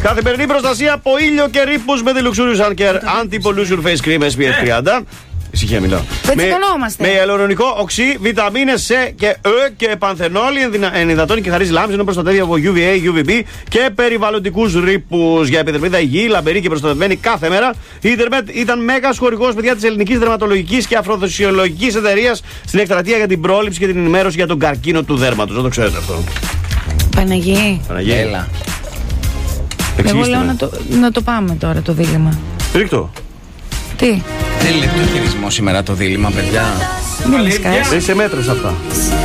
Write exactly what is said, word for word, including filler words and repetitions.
Καθημερινή προστασία από ήλιο και ρήπους με τη Luxurious Sun Anti-Pollution Face Cream ες πι εφ τριάντα. Ησυχία μιλάω. Με, με ιαλουρονικό οξύ, βιταμίνες C και E και πανθενόλη, ενυδατώνει και χαρίζει λάμψη, ενώ προστατεύει από γιου βι έι, γιου βι μπι και περιβαλλοντικούς ρήπους. Για επιδερμίδα υγιή, λαμπερή και προστατευμένη κάθε μέρα. Η Ιντερμετ ήταν μέγας χορηγός, παιδιά, της ελληνικής δερματολογικής και αφροδοσιολογικής εταιρείας στην εκστρατεία για την πρόληψη και την ενημέρωση για τον καρκίνο του δέρματος. Δεν το ξέρετε αυτό. Παναγί. Παναγί. Έλα. Εγώ λέω να το, να το πάμε τώρα το δίλημμα. Ρίκτο. Τι. Δεν λέει το χειρισμό σήμερα το δίλημμα, παιδιά. Μην μισκάς. Είσαι μέτρος αυτά.